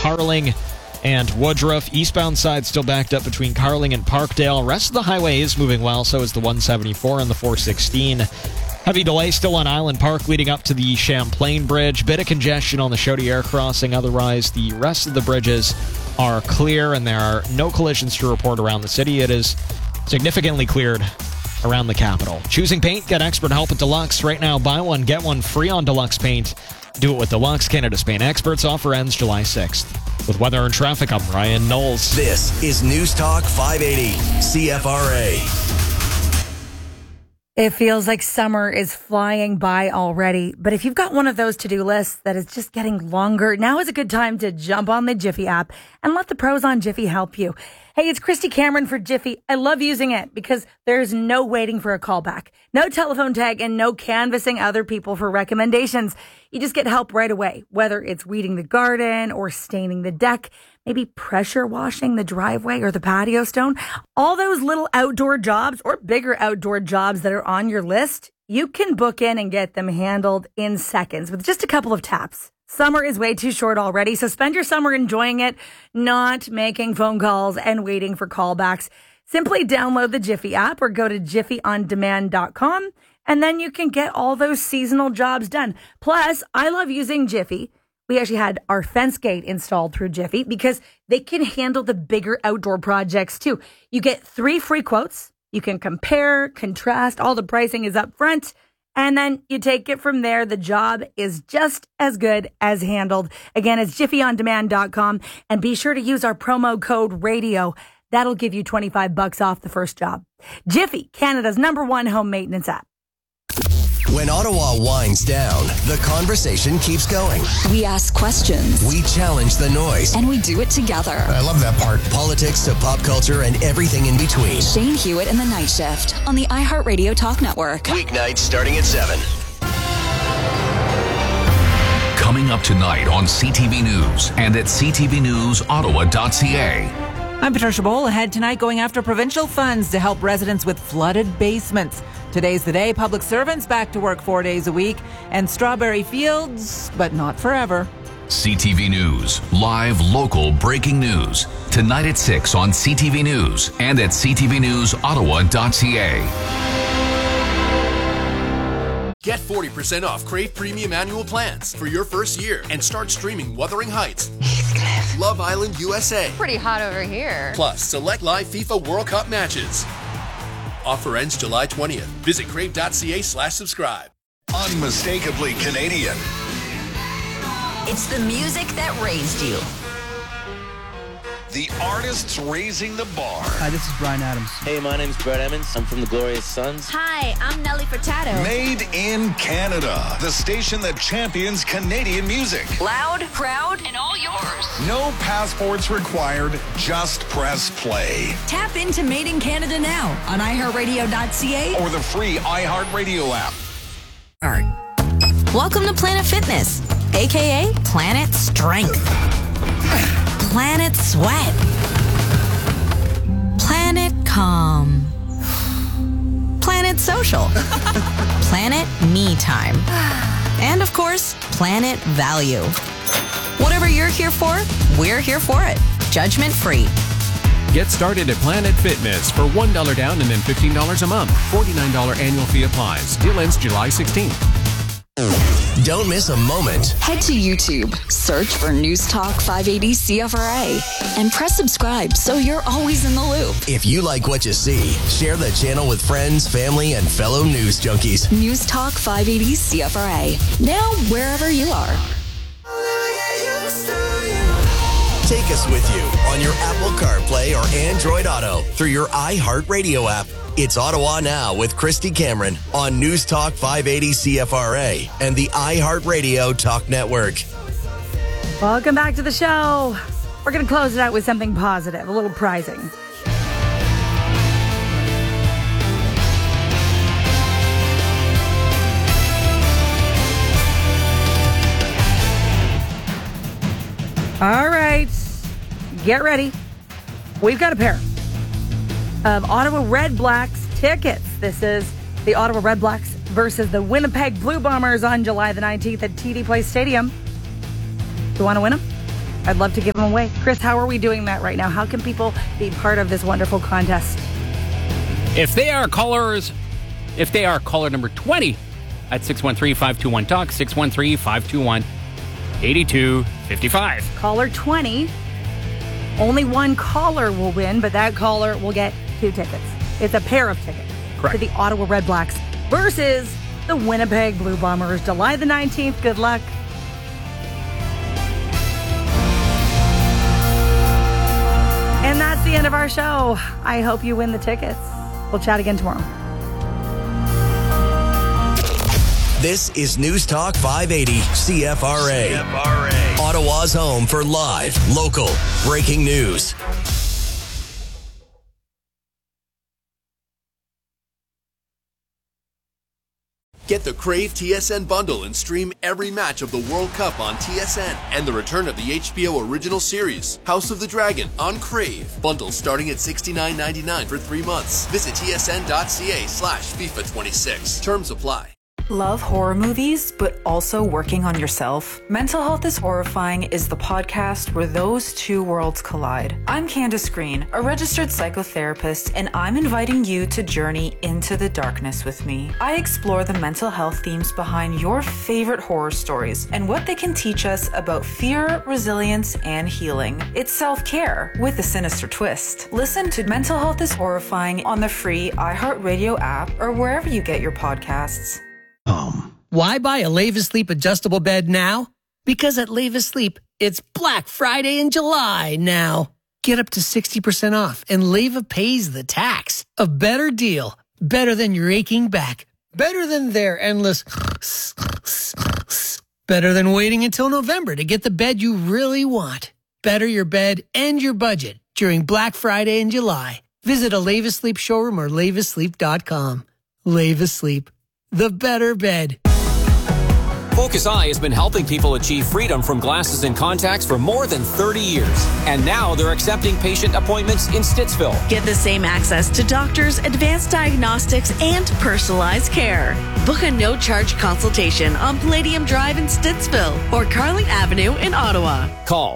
Carling and Woodruff. Eastbound side still backed up between Carling and Parkdale. Rest of the highway is moving well, so is the 174 and the 416. Heavy delay still on Island Park leading up to the Champlain Bridge. Bit of congestion on the Chaudière crossing. Otherwise, the rest of the bridges are clear, and there are no collisions to report around the city. It is significantly cleared around the capital. Choosing paint? Get expert help at Deluxe. Right now, buy one, get one free on Deluxe paint. Do it with Deluxe, Canada's paint experts. Offer ends July 6th. With weather and traffic, I'm Ryan Knowles. This is News Talk 580, CFRA. It feels like summer is flying by already, but if you've got one of those to-do lists that is just getting longer, now is a good time to jump on the Jiffy app and let the pros on Jiffy help you. Hey, it's Christy Cameron for Jiffy. I love using it because there's no waiting for a callback, no telephone tag, and no canvassing other people for recommendations. You just get help right away, whether it's weeding the garden or staining the deck, maybe pressure washing the driveway or the patio stone. All those little outdoor jobs or bigger outdoor jobs that are on your list, you can book in and get them handled in seconds with just a couple of taps. Summer is way too short already, so spend your summer enjoying it, not making phone calls and waiting for callbacks. Simply download the Jiffy app or go to jiffyondemand.com, and then you can get all those seasonal jobs done. Plus, I love using Jiffy. We actually had our fence gate installed through Jiffy because they can handle the bigger outdoor projects too. You get 3 free quotes. You can compare, contrast, all the pricing is up front. And then you take it from there. The job is just as good as handled. Again, it's jiffyondemand.com. And be sure to use our promo code RADIO. That'll give you $25 off the first job. Jiffy, Canada's #1 home maintenance app. When Ottawa winds down, the conversation keeps going. We ask questions. We challenge the noise. And we do it together. I love that part. Politics to pop culture and everything in between. Shane Hewitt and the Night Shift on the iHeartRadio Talk Network. Weeknights starting at 7. Coming up tonight on CTV News and at ctvnewsottawa.ca. I'm Patricia Bowl. Ahead tonight, going after provincial funds to help residents with flooded basements. Today's the day. Public servants back to work 4 days a week. And strawberry fields, but not forever. CTV News. Live, local, breaking news. Tonight at 6 on CTV News and at ctvnewsottawa.ca. Get 40% off Crave Premium Annual Plans for your first year and start streaming Wuthering Heights, Heathcliff, Love Island USA. Pretty hot over here. Plus, select live FIFA World Cup matches. Offer ends July 20th. Visit crave.ca/subscribe. Unmistakably Canadian. It's the music that raised you. The artists raising the bar. Hi, this is Bryan Adams. Hey, my name's Brett Emmons. I'm from the Glorious Sons. Hi, I'm Nelly Furtado. Made in Canada. The station that champions Canadian music. Loud, proud, and all yours. No passports required. Just press play. Tap into Made in Canada now on iHeartRadio.ca or the free iHeartRadio app. Welcome to Planet Fitness, a.k.a. Planet Strength. Planet Sweat. Planet Calm. Planet Social. Planet Me Time. And of course, Planet Value. Whatever you're here for, we're here for it. Judgment free. Get started at Planet Fitness for $1 down and then $15 a month. $49 annual fee applies. Deal ends July 16th. Don't miss a moment. Head to YouTube, search for News Talk 580 CFRA, and press subscribe so you're always in the loop. If you like what you see, share the channel with friends, family, and fellow news junkies. News Talk 580 CFRA. Now wherever you are. Take us with you on your Apple CarPlay or Android Auto through your iHeartRadio app. It's Ottawa Now with Christy Cameron on News Talk 580 CFRA and the iHeartRadio Talk Network. Welcome back to the show. We're going to close it out with something positive, a little prizing. All right, get ready. We've got a pair of Ottawa Red Blacks tickets. This is the Ottawa Red Blacks versus the Winnipeg Blue Bombers on July the 19th at TD Place Stadium. You want to win them? I'd love to give them away. Chris, how are we doing that right now? How can people be part of this wonderful contest? If they are caller number 20 at 613-521-TALK, 613-521-8255. Caller 20. Only one caller will win, but that caller will get 2 tickets. It's a pair of tickets. Correct. To the Ottawa Red Blacks versus the Winnipeg Blue Bombers. July the 19th. Good luck. And that's the end of our show. I hope you win the tickets. We'll chat again tomorrow. This is News Talk 580 CFRA. Ottawa's home for live, local, breaking news. Get the Crave TSN bundle and stream every match of the World Cup on TSN and the return of the HBO original series, House of the Dragon, on Crave. Bundles starting at $69.99 for 3 months. Visit tsn.ca/FIFA26. Terms apply. Love horror movies, but also working on yourself? Mental Health is Horrifying is the podcast where those two worlds collide. I'm Candace Green, a registered psychotherapist, and I'm inviting you to journey into the darkness with me. I explore the mental health themes behind your favorite horror stories and what they can teach us about fear, resilience, and healing. It's self-care with a sinister twist. Listen to Mental Health is Horrifying on the free iHeartRadio app or wherever you get your podcasts. Why buy a Leva Sleep adjustable bed now? Because at Leva Sleep, it's Black Friday in July now. Get up to 60% off and Leva pays the tax. A better deal. Better than your aching back. Better than their endless... Better than waiting until November to get the bed you really want. Better your bed and your budget during Black Friday in July. Visit a Leva Sleep showroom or levasleep.com. Leva Sleep. The better bed. Focus Eye has been helping people achieve freedom from glasses and contacts for more than 30 years. And now they're accepting patient appointments in Stittsville. Get the same access to doctors, advanced diagnostics, and personalized care. Book a no-charge consultation on Palladium Drive in Stittsville or Carling Avenue in Ottawa. Call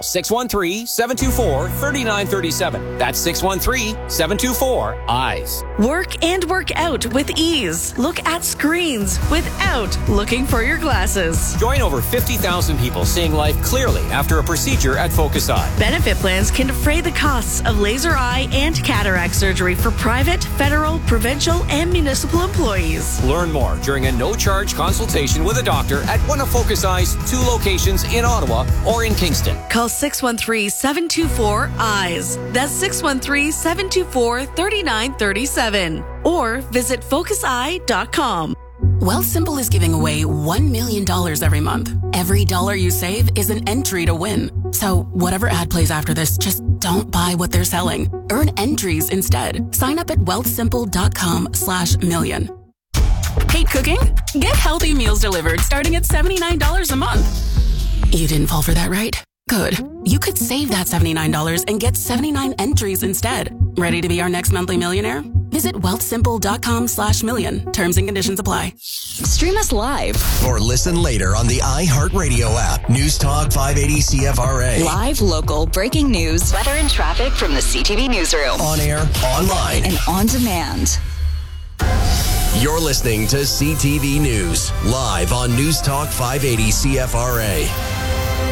613-724-3937. That's 613-724-EYES. Work and work out with ease. Look at screens without looking for your glasses. Join over 50,000 people seeing life clearly after a procedure at Focus Eye. Benefit plans can defray the costs of laser eye and cataract surgery for private, federal, provincial, and municipal employees. Learn more during a no-charge consultation with a doctor at one of Focus Eye's 2 locations in Ottawa or in Kingston. Call 613-724-EYES. That's 613-724-3937. Or visit focuseye.com. Wealthsimple is giving away $1 million every month. Every dollar you save is an entry to win. So whatever ad plays after this, just don't buy what they're selling. Earn entries instead. Sign up at wealthsimple.com/million. Hate cooking? Get healthy meals delivered starting at $79 a month. You didn't fall for that, right? Good. You could save that $79 and get 79 entries instead. Ready to be our next monthly millionaire? Visit wealthsimple.com/million. Terms and conditions apply. Stream us live or listen later on the iHeartRadio app. News Talk 580 CFRA. Live, local, breaking news, weather and traffic from the CTV newsroom. On air, online, and on demand. You're listening to CTV News, live on News Talk 580 CFRA.